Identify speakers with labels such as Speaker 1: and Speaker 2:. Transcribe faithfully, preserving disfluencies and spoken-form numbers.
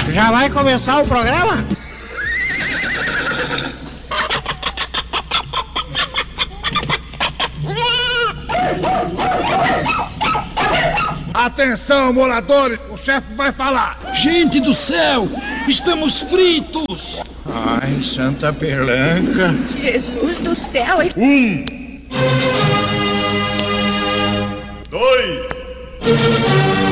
Speaker 1: Já vai começar o programa?
Speaker 2: Atenção, moradores, o chefe vai falar.
Speaker 3: Gente do céu, estamos fritos.
Speaker 4: Ai, Santa Pelanca.
Speaker 5: Jesus do céu.
Speaker 4: Um. Dois.